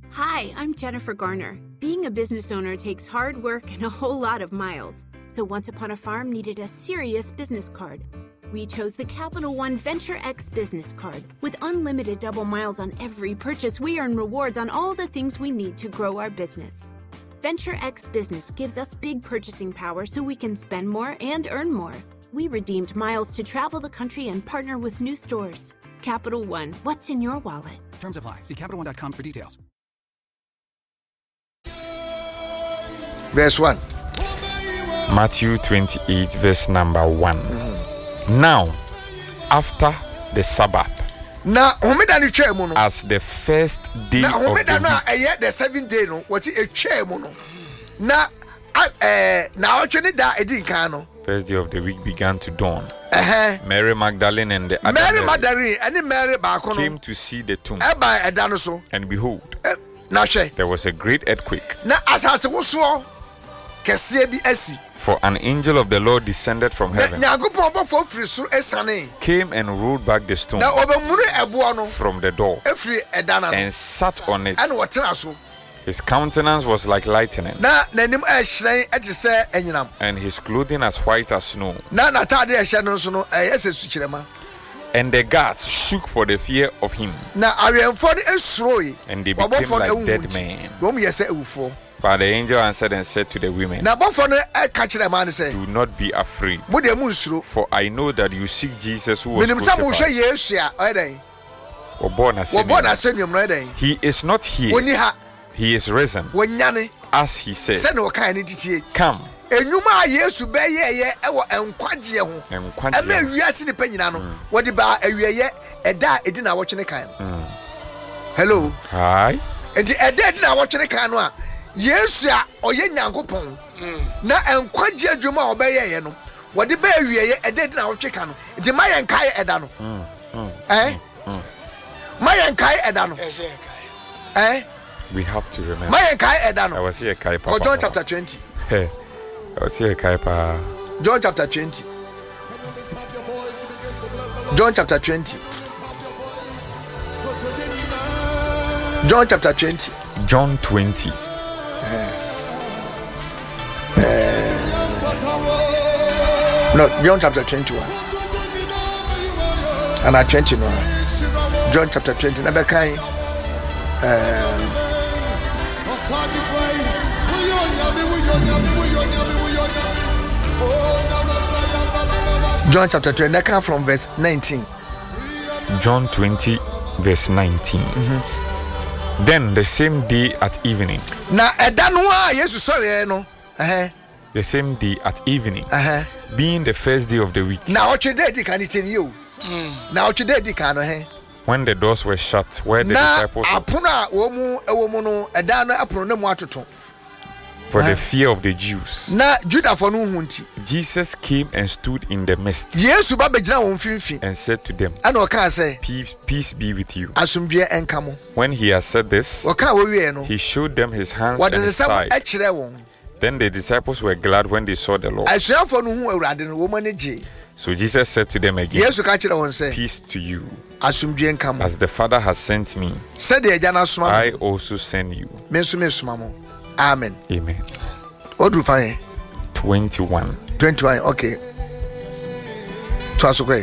Hi, I'm Jennifer Garner. Being a business owner takes hard work and a whole lot of miles. So Once Upon a Farm needed a serious business card. We chose the Capital One Venture X business card. With unlimited double miles on every purchase, we earn rewards on all the things we need to grow our business. Venture X Business gives us big purchasing power so we can spend more and earn more. We redeemed miles to travel the country and partner with new stores. Capital One, what's in your wallet? Terms apply. See CapitalOne.com for details. Verse 1. Matthew 28, verse number 1. Now, after the Sabbath, na homeda ni twa mu no, as the first day na of homeda no the week, the 7th day no, what e twa mu no, na na otwe ni da edi kan no, first day of the week began to dawn. Mary Magdalene and the other Magdalene and Mary baako no came to see the tomb. Eba eda no so, And behold, na hwe, there was a great earthquake. na asase woso kese bi asi. For an angel of the Lord descended from heaven, Nyagopon bofo firi so esane, came and rolled back the stone na obemunu ebo no from the door efiri eda na no, and sat on it. and wotena so. His countenance was like lightning, Na nanim ehyiren ete se enyinam. and his clothing as white as snow. Na natade ehye no so no se sukyerema. And the guards shook for the fear of him, Na awemfo no esroi, and they became like dead men. Dom yese ewufo. But the angel answered and said to the women, Na bofo no ka kire man say, do not be afraid, mo de mu nsuro. for I know that you seek Jesus who was Minim sa mo hwe crucified. Yesu a oyeden. Or born as Wo born a asenium no oyeden. He is not here, Woni ha, he is risen, wonyane, as he said. se no kan ni titie. Come Enwuma a Yesu be ye ewo enkwagye ho. and Ema quantum. wiase ni panyina no, wo de ba awieye eda edi na wotwe ne kan. Hello. Hi. Enti eda edi na wotwe ne kan no a Yesu a oye Nyankopon. Na enkwagye adwuma a obeye ye no, wo de ba awieye eda edi na wotwe kan no. Enti mayen kai eda no. Mayen kai eda no. We have to remember. Mayen kai eda I no. was here, Kai Go Papa. John chapter 20. Hey, I was here, Kai Papa. John chapter 20. John chapter 20. John chapter 20. John 20. No, John chapter 21. And at 21. John chapter 20. Number kind. John chapter 20. That come from verse 19. John 20, verse 19. Then the same day at evening. Na edanwa Jesus sorry no. The same day at evening. Being the first day of the week. Na oche dey di kan tin you. Na oche dey di kan no When the doors were shut, where the disciples na apono a wo mu ewo mu no edan no apono na mu atoto. for the fear of the Jews. Na Judah for no hunti. Jesus came and stood in the midst Yesu ba begina won finfin. and said to them, Ana o kan say, Peace be with you. asomdwe enka mo. When he had said this, O kan wo wie no. he showed them his hands What and did his the side. e kire won. Then the disciples were glad when they saw the Lord. Asuafo no hu awurade no wo manage. So Jesus said to them again, Yesu ka kire won say, Peace to you. asomdwe enka mo. As the Father has sent me, Said the agya na soma I mo. also send you. Me nso me soma mo. Amen. Amen. Odru fine. 21. 21. Okay. Twasokwe.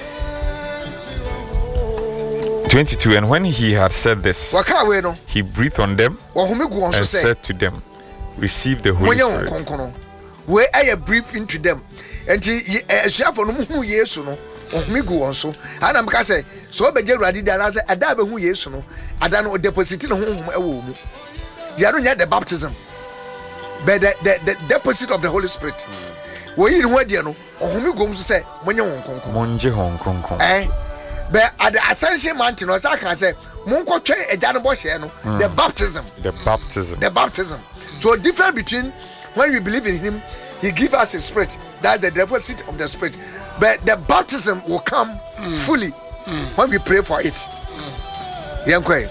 22. And when he had said this, Waka we no. he breathed on them Wo home gu won so and say. said to them, Receive the Holy Monye won Spirit. konkono. We aye brief into them. Enti asuafo no hu Yesu no. Wo home gu won so. Ana mka say so obeje urade da na say ada be hu Yesu no. Ada no deposit no hu ewo mu. They don't need the baptism. But the deposit of the Holy Spirit. We in what no, ohumi gom so say monye won konko. Monje hon kronkron. But at the Ascension Mountain, or I can say, Monko Che a Janabo no, the baptism. The baptism. The baptism. So difference between when we believe in him, he gives us his spirit. That's the deposit of the spirit. But the baptism will come fully when we pray for it. Yankwe.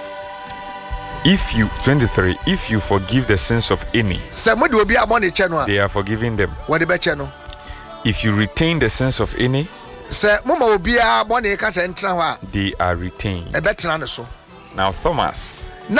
If you 23, if you forgive the sins of any, Somebody will be among the channel. they are forgiving them. What the better channel? If you retain the sins of any, Sir, Mama will be a money cast and trawa. they are retained. A better answer. Now Thomas,